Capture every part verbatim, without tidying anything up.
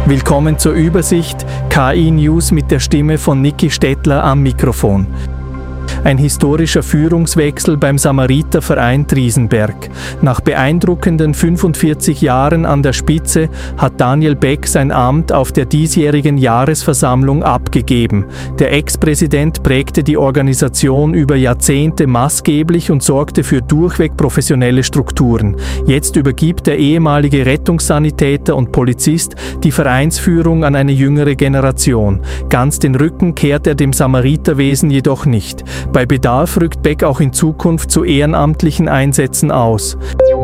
Willkommen zur Übersicht, K I-News mit der Stimme von Niki Stettler am Mikrofon. Ein historischer Führungswechsel beim Samariterverein Triesenberg. Nach beeindruckenden fünfundvierzig Jahren an der Spitze hat Daniel Beck sein Amt auf der diesjährigen Jahresversammlung abgegeben. Der Ex-Präsident prägte die Organisation über Jahrzehnte maßgeblich und sorgte für durchweg professionelle Strukturen. Jetzt übergibt der ehemalige Rettungssanitäter und Polizist die Vereinsführung an eine jüngere Generation. Ganz den Rücken kehrt er dem Samariterwesen jedoch nicht. Bei Bedarf rückt Beck auch in Zukunft zu ehrenamtlichen Einsätzen aus.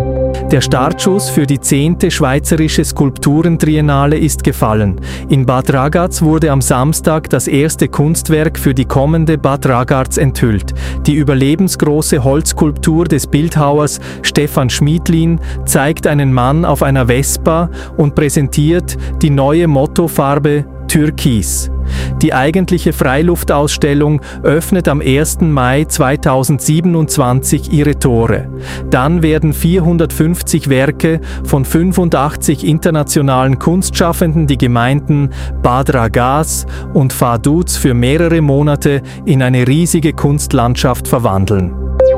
Der Startschuss für die zehnte Schweizerische Skulpturentriennale ist gefallen. In Bad Ragaz wurde am Samstag das erste Kunstwerk für die kommende Bad Ragaz enthüllt. Die überlebensgroße Holzskulptur des Bildhauers Stefan Schmiedlin zeigt einen Mann auf einer Vespa und präsentiert die neue Mottofarbe Türkis. Die eigentliche Freiluftausstellung öffnet am ersten Mai zweitausendsiebenundzwanzig ihre Tore. Dann werden vierhundertfünfzig Werke von fünfundachtzig internationalen Kunstschaffenden die Gemeinden Bad Ragaz und Vaduz für mehrere Monate in eine riesige Kunstlandschaft verwandeln.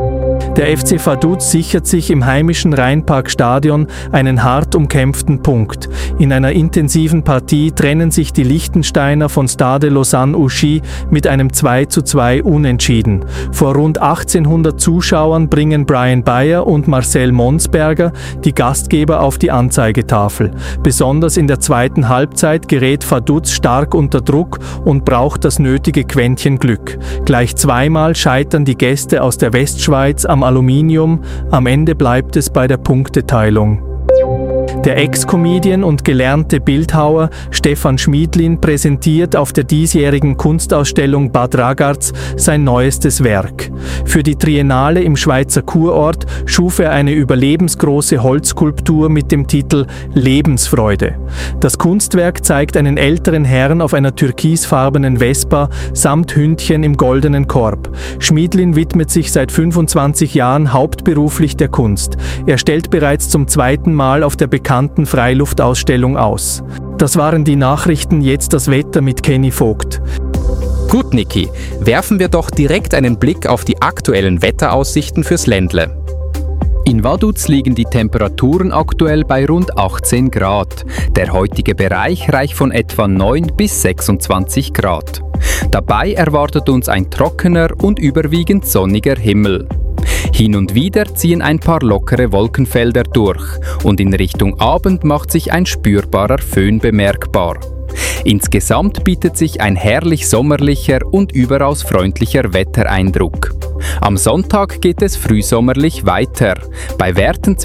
Der F C Vaduz sichert sich im heimischen Rheinparkstadion einen hart umkämpften Punkt. In einer intensiven Partie trennen sich die Liechtensteiner von Stade Lausanne-Ouchy mit einem zwei zu zwei Unentschieden. Vor rund achtzehnhundert Zuschauern bringen Brian Bayer und Marcel Monsberger die Gastgeber auf die Anzeigetafel. Besonders in der zweiten Halbzeit gerät Vaduz stark unter Druck und braucht das nötige Quäntchen Glück. Gleich zweimal scheitern die Gäste aus der Westschweiz am Aluminium, am Ende bleibt es bei der Punkteteilung. Der Ex-Comedian und gelernte Bildhauer Stefan Schmiedlin präsentiert auf der diesjährigen Kunstausstellung Bad Ragaz sein neuestes Werk. Für die Triennale im Schweizer Kurort schuf er eine überlebensgroße Holzskulptur mit dem Titel Lebensfreude. Das Kunstwerk zeigt einen älteren Herrn auf einer türkisfarbenen Vespa samt Hündchen im goldenen Korb. Schmiedlin widmet sich seit fünfundzwanzig Jahren hauptberuflich der Kunst. Er stellt bereits zum zweiten Mal auf der bekannten Freiluftausstellung aus. Das waren die Nachrichten, jetzt das Wetter mit Kenny Vogt. Gut, Niki, werfen wir doch direkt einen Blick auf die aktuellen Wetteraussichten fürs Ländle. In Vaduz liegen die Temperaturen aktuell bei rund achtzehn Grad. Der heutige Bereich reicht von etwa neun bis sechsundzwanzig Grad. Dabei erwartet uns ein trockener und überwiegend sonniger Himmel. Hin und wieder ziehen ein paar lockere Wolkenfelder durch und in Richtung Abend macht sich ein spürbarer Föhn bemerkbar. Insgesamt bietet sich ein herrlich sommerlicher und überaus freundlicher Wettereindruck. Am Sonntag geht es frühsommerlich weiter, bei Werten